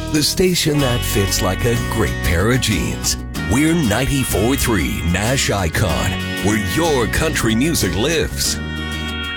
the station that fits like a great pair of jeans. We're 94.3 Nash Icon, where your country music lives.